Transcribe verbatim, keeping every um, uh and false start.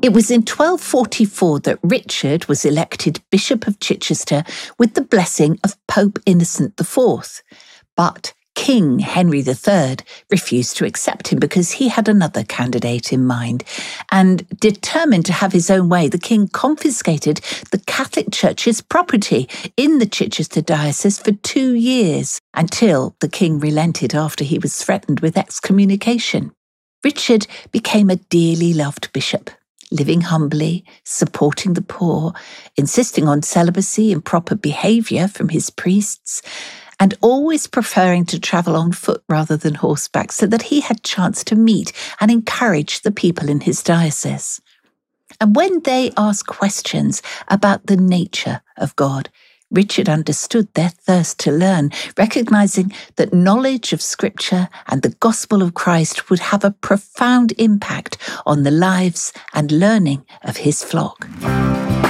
It was in twelve forty-four that Richard was elected Bishop of Chichester with the blessing of Pope Innocent the Fourth. But King Henry the Third refused to accept him because he had another candidate in mind, and determined to have his own way, the king confiscated the Catholic Church's property in the Chichester diocese for two years, until the king relented after he was threatened with excommunication. Richard became a dearly loved bishop, living humbly, supporting the poor, insisting on celibacy and proper behaviour from his priests, and always preferring to travel on foot rather than horseback so that he had chance to meet and encourage the people in his diocese. And when they asked questions about the nature of God, Richard understood their thirst to learn, recognising that knowledge of Scripture and the gospel of Christ would have a profound impact on the lives and learning of his flock.